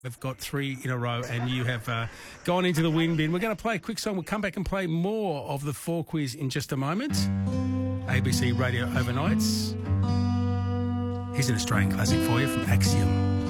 They've got 3 in a row and you have gone into the win bin. We're going to play a quick song. We'll come back and play more of the 4 quiz in just a moment. ABC Radio Overnights. Here's an Australian classic for you from Axiom.